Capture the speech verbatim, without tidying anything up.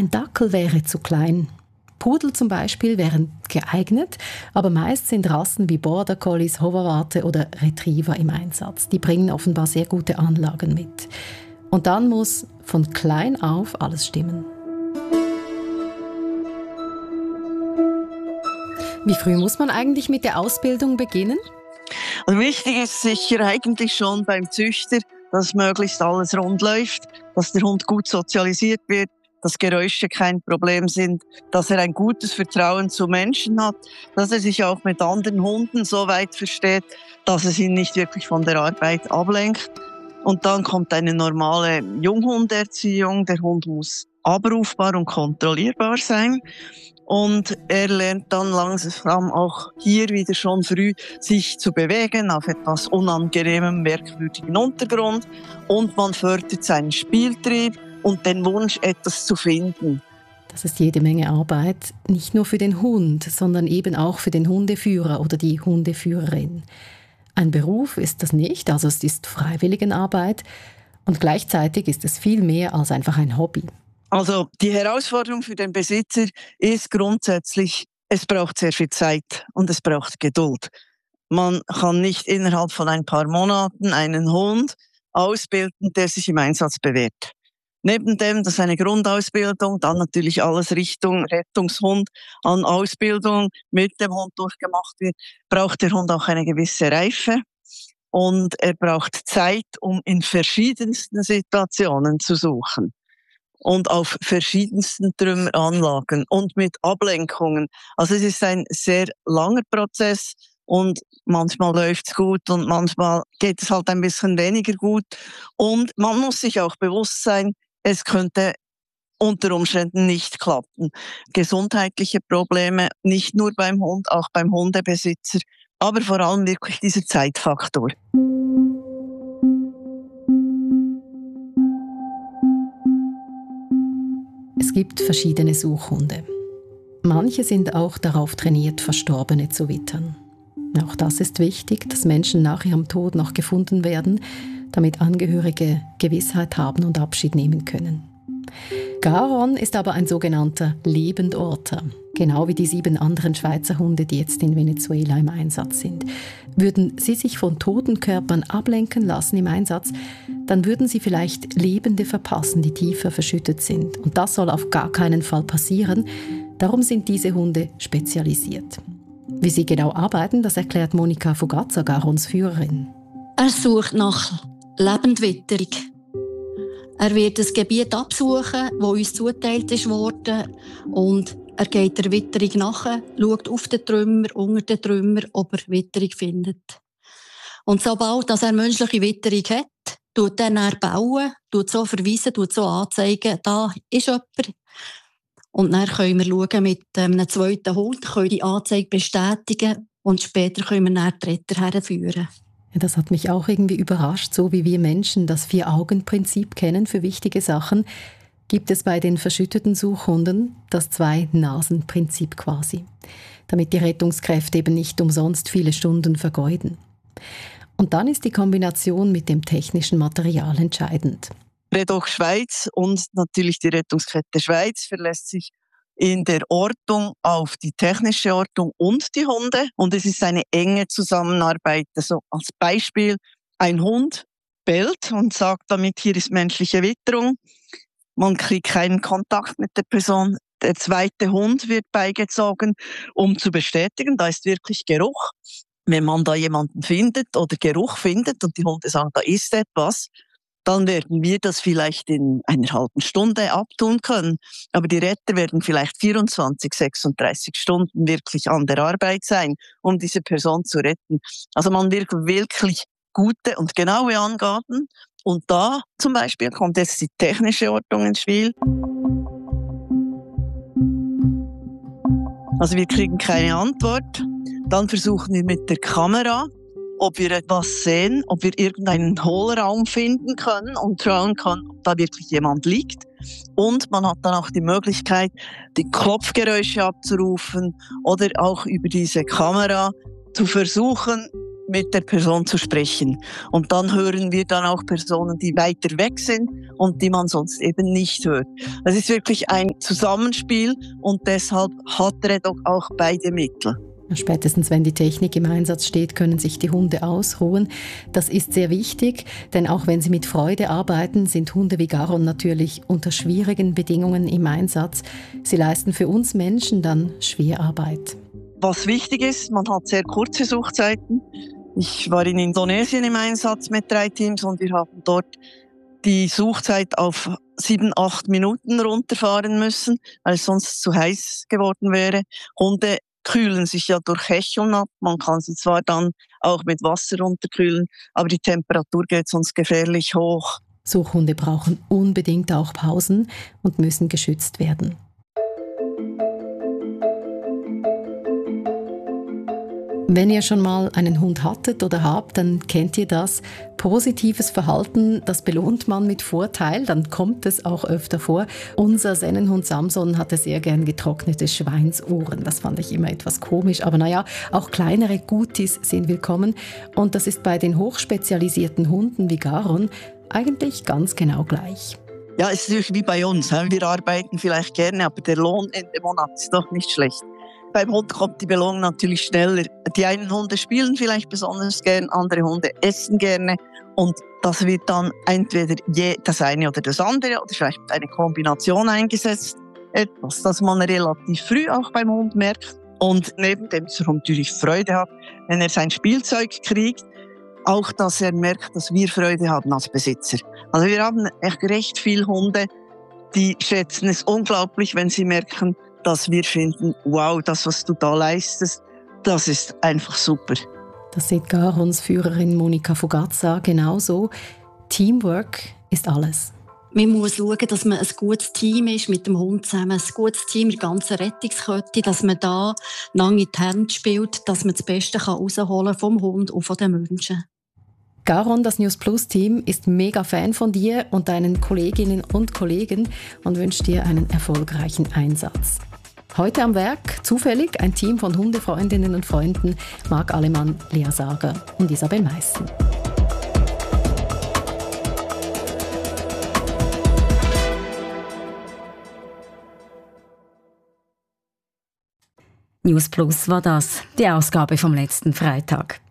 ein Dackel wäre zu klein. Pudel zum Beispiel wären geeignet, aber meist sind Rassen wie Border Collies, Hoverwarte oder Retriever im Einsatz. Die bringen offenbar sehr gute Anlagen mit. Und dann muss von klein auf alles stimmen. Wie früh muss man eigentlich mit der Ausbildung beginnen? Also wichtig ist sicher eigentlich schon beim Züchter, dass möglichst alles rund läuft, dass der Hund gut sozialisiert wird, dass Geräusche kein Problem sind, dass er ein gutes Vertrauen zu Menschen hat, dass er sich auch mit anderen Hunden so weit versteht, dass es ihn nicht wirklich von der Arbeit ablenkt. Und dann kommt eine normale Junghunderziehung. Der Hund muss abrufbar und kontrollierbar sein. Und er lernt dann langsam auch hier wieder schon früh sich zu bewegen auf etwas unangenehmem, merkwürdigen Untergrund. Und man fördert seinen Spieltrieb und den Wunsch, etwas zu finden. Das ist jede Menge Arbeit, nicht nur für den Hund, sondern eben auch für den Hundeführer oder die Hundeführerin. Ein Beruf ist das nicht, also es ist Freiwilligenarbeit und gleichzeitig ist es viel mehr als einfach ein Hobby. Also die Herausforderung für den Besitzer ist grundsätzlich, es braucht sehr viel Zeit und es braucht Geduld. Man kann nicht innerhalb von ein paar Monaten einen Hund ausbilden, der sich im Einsatz bewährt. Neben dem, dass eine Grundausbildung, dann natürlich alles Richtung Rettungshund an Ausbildung mit dem Hund durchgemacht wird, braucht der Hund auch eine gewisse Reife und er braucht Zeit, um in verschiedensten Situationen zu suchen und auf verschiedensten Trümmeranlagen und mit Ablenkungen. Also es ist ein sehr langer Prozess und manchmal läuft's gut und manchmal geht es halt ein bisschen weniger gut und man muss sich auch bewusst sein, es könnte unter Umständen nicht klappen. Gesundheitliche Probleme, nicht nur beim Hund, auch beim Hundebesitzer, aber vor allem wirklich dieser Zeitfaktor. Es gibt verschiedene Suchhunde. Manche sind auch darauf trainiert, Verstorbene zu wittern. Auch das ist wichtig, dass Menschen nach ihrem Tod noch gefunden werden, damit Angehörige Gewissheit haben und Abschied nehmen können. Garon ist aber ein sogenannter Lebendorter, genau wie die sieben anderen Schweizer Hunde, die jetzt in Venezuela im Einsatz sind. Würden sie sich von toten Körpern ablenken lassen im Einsatz, dann würden sie vielleicht Lebende verpassen, die tiefer verschüttet sind. Und das soll auf gar keinen Fall passieren. Darum sind diese Hunde spezialisiert. Wie sie genau arbeiten, das erklärt Monika Fugazza, Garons Führerin. Er sucht nach Lebendwitterung. Er wird das Gebiet absuchen, das uns zugeteilt ist worden, und er geht der Witterung nach, schaut auf den Trümmer, unter den Trümmer, ob er Witterung findet. Und sobald dass er menschliche Witterung hat, tut er dann bauen, tut so verweisen, tut so anzeigen, da ist jemand. Und dann können wir schauen mit einem zweiten Hund, können die Anzeige bestätigen und später können wir dann die Retter herführen. Ja, das hat mich auch irgendwie überrascht, so wie wir Menschen das Vier-Augen-Prinzip kennen für wichtige Sachen, gibt es bei den verschütteten Suchhunden das Zwei-Nasen-Prinzip quasi, damit die Rettungskräfte eben nicht umsonst viele Stunden vergeuden. Und dann ist die Kombination mit dem technischen Material entscheidend. Redox Schweiz und natürlich die Rettungskette Schweiz verlässt sich in der Ortung auf die technische Ortung und die Hunde. Und es ist eine enge Zusammenarbeit. Also als Beispiel, ein Hund bellt und sagt damit, hier ist menschliche Witterung. Man kriegt keinen Kontakt mit der Person. Der zweite Hund wird beigezogen, um zu bestätigen, da ist wirklich Geruch. Wenn man da jemanden findet oder Geruch findet und die Hunde sagen, da ist etwas, dann werden wir das vielleicht in einer halben Stunde abtun können. Aber die Retter werden vielleicht vierundzwanzig, sechsunddreißig Stunden wirklich an der Arbeit sein, um diese Person zu retten. Also man wird wirklich gute und genaue Angaben. Und da zum Beispiel kommt jetzt die technische Ortung ins Spiel. Also wir kriegen keine Antwort. Dann versuchen wir mit der Kamera, ob wir etwas sehen, ob wir irgendeinen Hohlraum finden können und schauen können, ob da wirklich jemand liegt. Und man hat dann auch die Möglichkeit, die Klopfgeräusche abzurufen oder auch über diese Kamera zu versuchen, mit der Person zu sprechen. Und dann hören wir dann auch Personen, die weiter weg sind und die man sonst eben nicht hört. Das ist wirklich ein Zusammenspiel und deshalb hat Redoc auch beide Mittel. Spätestens wenn die Technik im Einsatz steht, können sich die Hunde ausruhen. Das ist sehr wichtig, denn auch wenn sie mit Freude arbeiten, sind Hunde wie Garon natürlich unter schwierigen Bedingungen im Einsatz. Sie leisten für uns Menschen dann Schwerarbeit. Was wichtig ist, man hat sehr kurze Suchzeiten. Ich war in Indonesien im Einsatz mit drei Teams und wir haben dort die Suchzeit auf sieben, acht Minuten runterfahren müssen, weil es sonst zu heiß geworden wäre. Hunde kühlen sich ja durch Hecheln ab. Man kann sie zwar dann auch mit Wasser runterkühlen, aber die Temperatur geht sonst gefährlich hoch. Suchhunde brauchen unbedingt auch Pausen und müssen geschützt werden. Wenn ihr schon mal einen Hund hattet oder habt, dann kennt ihr das. Positives Verhalten, das belohnt man mit Vorteil, dann kommt es auch öfter vor. Unser Sennenhund Samson hatte sehr gern getrocknete Schweinsohren. Das fand ich immer etwas komisch, aber naja, auch kleinere Gutis sind willkommen. Und das ist bei den hochspezialisierten Hunden wie Garon eigentlich ganz genau gleich. Ja, es ist natürlich wie bei uns. Wir arbeiten vielleicht gerne, aber der Lohn Ende Monat ist doch nicht schlecht. Beim Hund kommt die Belohnung natürlich schneller. Die einen Hunde spielen vielleicht besonders gern, andere Hunde essen gerne. Und das wird dann entweder je das eine oder das andere oder vielleicht eine Kombination eingesetzt. Etwas, das man relativ früh auch beim Hund merkt. Und neben dem, dass der Hund natürlich Freude hat, wenn er sein Spielzeug kriegt, auch, dass er merkt, dass wir Freude haben als Besitzer. Also wir haben echt recht viele Hunde, die schätzen es unglaublich, wenn sie merken, dass wir finden, wow, das, was du da leistest, das ist einfach super. Das sieht Garons Führerin Monika Fogazza genauso. Teamwork ist alles. Man muss schauen, dass man ein gutes Team ist mit dem Hund zusammen, ein gutes Team in der ganzen Rettungskette, dass man da lange in die Hände spielt, dass man das Beste herausholen kann vom Hund und von den Menschen. Garon, das News Plus Team, ist mega Fan von dir und deinen Kolleginnen und Kollegen und wünscht dir einen erfolgreichen Einsatz. Heute am Werk, zufällig, ein Team von Hundefreundinnen und Freunden, Marc Alemann, Lea Sager und Isabel Meissen. News Plus war das, die Ausgabe vom letzten Freitag.